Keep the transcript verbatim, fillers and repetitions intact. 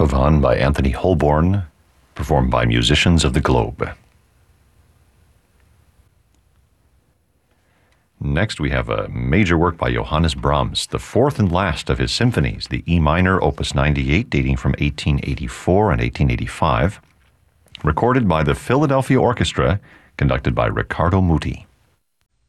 Pavane by Anthony Holborn, performed by musicians of the globe. Next, we have a major work by Johannes Brahms, the fourth and last of his symphonies, the E minor, opus ninety-eight, dating from eighteen eighty-four and eighteen eighty-five, recorded by the Philadelphia Orchestra, conducted by Riccardo Muti.